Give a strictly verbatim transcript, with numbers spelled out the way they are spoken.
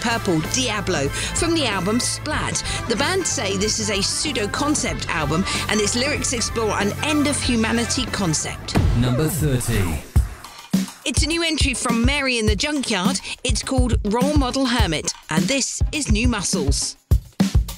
Purple, Diablo, from the album Splat. The band say this is a pseudo-concept album and its lyrics explore an end-of-humanity concept. Number thirty. It's a new entry from Mary in the Junkyard. It's called Role Model Hermit, and this is New Muscles.